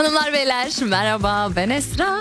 Hanımlar beyler merhaba, ben Esra.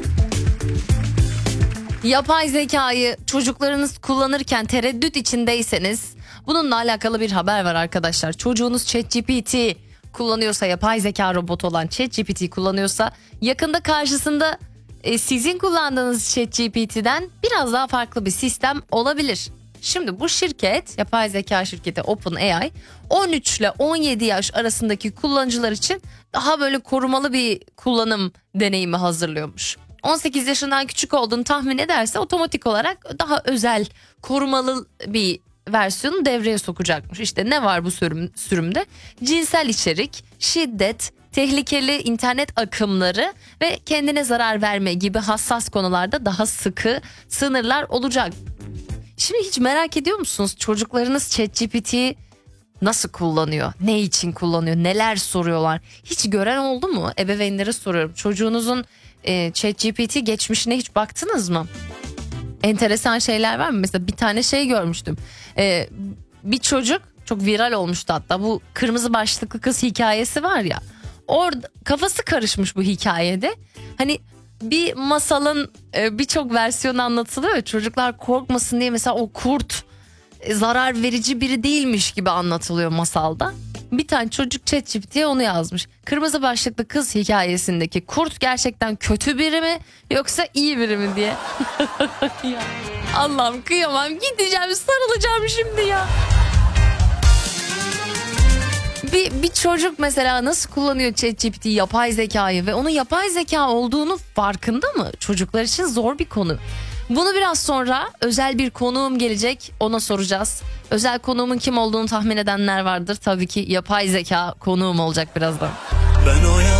Yapay zekayı çocuklarınız kullanırken tereddüt içindeyseniz bununla alakalı bir haber var arkadaşlar. Çocuğunuz ChatGPT kullanıyorsa, yapay zeka robotu olan ChatGPT kullanıyorsa yakında karşısında sizin kullandığınız ChatGPT'den biraz daha farklı bir sistem olabilir. Şimdi bu şirket, yapay zeka şirketi OpenAI 13 ile 17 yaş arasındaki kullanıcılar için daha böyle korumalı bir kullanım deneyimi hazırlıyormuş. 18 yaşından küçük olduğunu tahmin ederse otomatik olarak daha özel, korumalı bir versiyonu devreye sokacakmış. İşte ne var bu sürümde? Cinsel içerik, şiddet, tehlikeli internet akımları ve kendine zarar verme gibi hassas konularda daha sıkı sınırlar olacak. Şimdi hiç merak ediyor musunuz çocuklarınız ChatGPT'yi nasıl kullanıyor? Ne için kullanıyor? Neler soruyorlar? Hiç gören oldu mu? Ebeveynlere soruyorum. Çocuğunuzun ChatGPT geçmişine hiç baktınız mı? Enteresan şeyler var mı? Mesela bir tane şey görmüştüm. Bir çocuk çok viral olmuştu hatta. Bu kırmızı başlıklı kız hikayesi var ya. Orada kafası karışmış bu hikayede. Hani bir masalın birçok versiyonu anlatılıyor. Çocuklar korkmasın diye mesela o kurt zarar verici biri değilmiş gibi anlatılıyor masalda. Bir tane çocuk ChatGPT'ye onu yazmış. Kırmızı başlıklı kız hikayesindeki kurt gerçekten kötü biri mi yoksa iyi biri mi diye. Ya, Allah'ım kıyamam, gideceğim sarılacağım şimdi ya. Bir çocuk mesela nasıl kullanıyor ChatGPT, yapay zekayı ve onun yapay zeka olduğunu farkında mı? Çocuklar için zor bir konu. Bunu biraz sonra özel bir konuğum gelecek, ona soracağız. Özel konuğumun kim olduğunu tahmin edenler vardır. Tabii ki yapay zeka konuğum olacak birazdan. Ben o